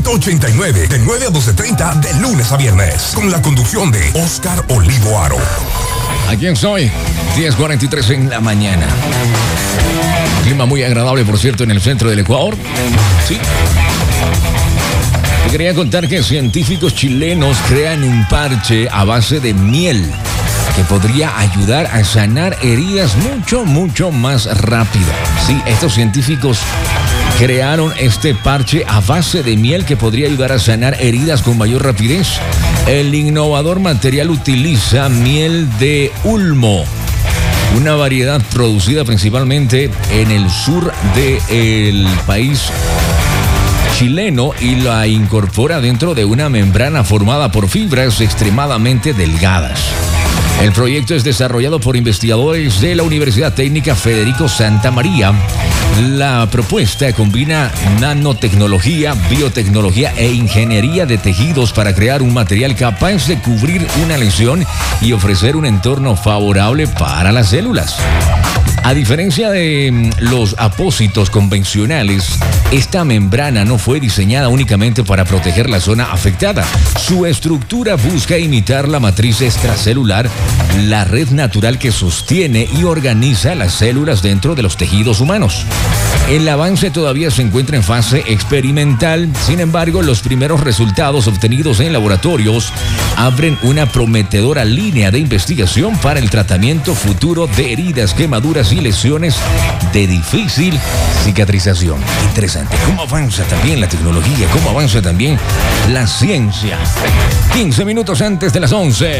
189, de 9 a 12:30 de lunes a viernes, con la conducción de Oscar Olivo Aro. Aquí estoy, 10:43 en la mañana. Clima muy agradable, por cierto, en el centro del Ecuador. Sí. Te quería contar que científicos chilenos crean un parche a base de miel que podría ayudar a sanar heridas mucho más rápido. Sí, estos científicos crearon este parche a base de miel que podría ayudar a sanar heridas con mayor rapidez. El innovador material utiliza miel de ulmo, una variedad producida principalmente en el sur del país chileno, y la incorpora dentro de una membrana formada por fibras extremadamente delgadas. El proyecto es desarrollado por investigadores de la Universidad Técnica Federico Santa María. La propuesta combina nanotecnología, biotecnología e ingeniería de tejidos para crear un material capaz de cubrir una lesión y ofrecer un entorno favorable para las células. A diferencia de los apósitos convencionales, esta membrana no fue diseñada únicamente para proteger la zona afectada. Su estructura busca imitar la matriz extracelular, la red natural que sostiene y organiza las células dentro de los tejidos humanos. El avance todavía se encuentra en fase experimental. Sin embargo, los primeros resultados obtenidos en laboratorios abren una prometedora línea de investigación para el tratamiento futuro de heridas, quemaduras y lesiones de difícil cicatrización. Interesante. ¿Cómo avanza también la tecnología? ¿Cómo avanza también la ciencia? 15 minutos antes de las 11.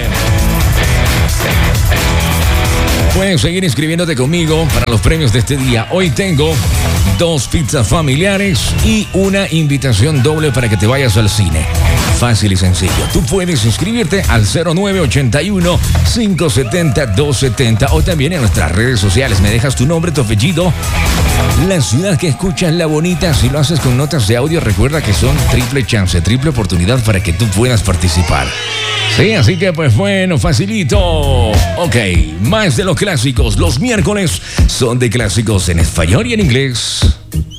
Puedes seguir inscribiéndote conmigo para los premios de este día. Hoy tengo 2 pizzas familiares y una invitación doble para que te vayas al cine. Fácil y sencillo. Tú puedes inscribirte al 0981-570-270 o también en nuestras redes sociales. Me dejas tu nombre, tu apellido, la ciudad que escuchas, la bonita. Si lo haces con notas de audio, recuerda que son triple chance, triple oportunidad para que tú puedas participar. Sí, así que pues bueno, facilito. Ok, más de los clásicos. Los miércoles son de clásicos en español y en inglés.